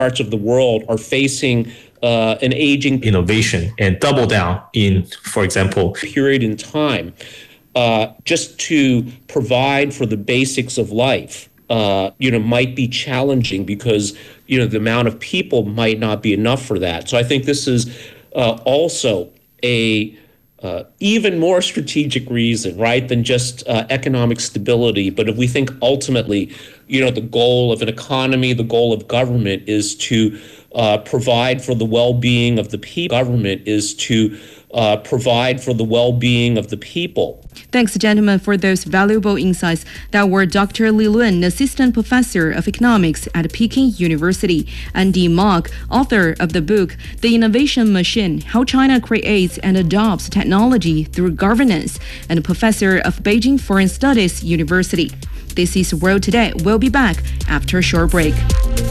parts of the world are facing an aging innovation and double down in, for example, period in time just to provide for the basics of life, might be challenging because, the amount of people might not be enough for that. So I think this is also a even more strategic reason, right, than just economic stability. But if we think ultimately, the goal of an economy, the goal of government is to provide for the well-being of the people. Government is to provide for the well-being of the people. Thanks, gentlemen, for those valuable insights. That were Dr. Li Lun, Assistant Professor of Economics at Peking University, and Di Mok, author of the book The Innovation Machine: How China Creates and Adopts Technology Through Governance, and Professor of Beijing Foreign Studies University. This is World Today. We'll be back after a short break.